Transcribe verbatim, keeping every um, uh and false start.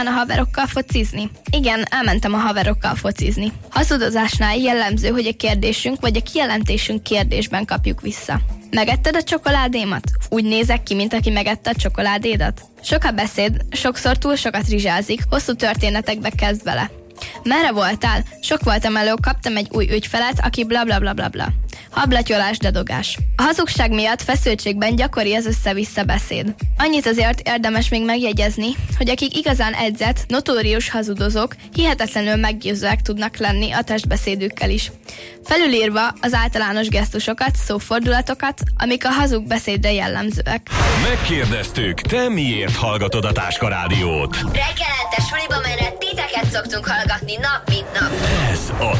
a haverokkal focizni? Igen, elmentem a haverokkal focizni. Hazudozásnál jellemző, hogy a kérdésünk vagy a kijelentésünk kérdésben kapjuk vissza. Megetted a csokoládémat? Úgy nézek ki, mint aki megette a csokoládédat? Sok a beszéd, sokszor túl sokat rizsázik, hosszú történetekbe kezd vele. Merre voltál? Sok voltam elő, kaptam egy új ügyfelet, aki bla bla bla bla bla. Hablatyolás, dadogás. A hazugság miatt feszültségben gyakori az össze-vissza beszéd. Annyit azért érdemes még megjegyezni, hogy akik igazán edzett, notórius hazudozók hihetetlenül meggyőzőek tudnak lenni a testbeszédükkel is. Felülírva az általános gesztusokat, szófordulatokat, amik a hazug beszédre jellemzőek. Megkérdeztük, te miért hallgatod a Táska Rádiót? Reggelente suliba menve titeket szoktunk hallgatni nap mint nap. Ez a